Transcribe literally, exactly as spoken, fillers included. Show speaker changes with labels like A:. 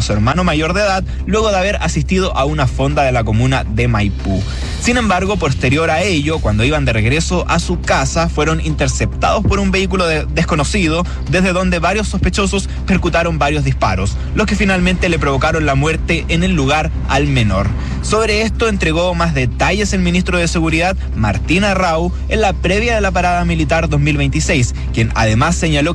A: a su hermano mayor de edad luego de haber asistido a una fonda de la comuna de Maipú. Sin embargo, posterior a ello, cuando iban de regreso a su casa, fueron interceptados por un vehículo de desconocido, desde donde varios sospechosos percutaron varios disparos, los que finalmente le provocaron la muerte en el lugar al menor. Sobre esto entregó más detalles el ministro de Seguridad, Martín Arrau, en la previa de la parada militar dos mil veintiséis, quien además señaló